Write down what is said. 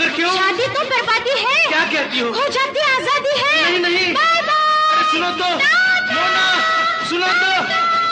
मगर क्यों? शादी तो बर्बादी है। क्या कहती हो? हो जाती आजादी है। नहीं नहीं, बाय बाय। सुनो तो, मोना, सुनो तो।